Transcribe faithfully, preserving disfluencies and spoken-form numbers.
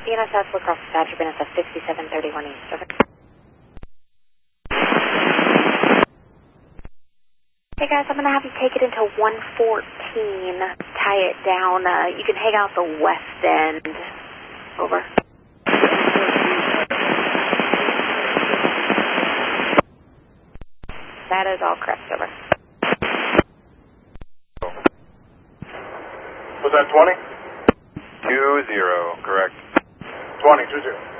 B N S S, across the Badger, B N S S fifty-seven thirty-one East, over. Hey guys, I'm going to have you take it into one fourteen, tie it down. Uh, you can hang out the west end. Over. That is all correct, over. Was that twenty? Two zero, correct. twenty, two zero.